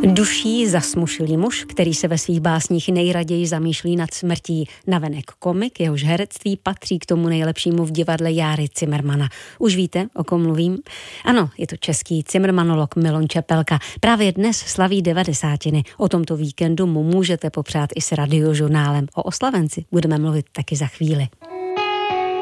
Duší zasmušilý muž, který se ve svých básních nejraději zamýšlí nad smrtí. Navenek komik, jehož herectví patří k tomu nejlepšímu v divadle Járy Cimrmana. Už víte, o kom mluvím? Ano, je to český cimrmanolog Milon Čepelka. Právě dnes slaví 90. O tomto víkendu mu můžete popřát i s Radiožurnálem. O oslavenci budeme mluvit taky za chvíli.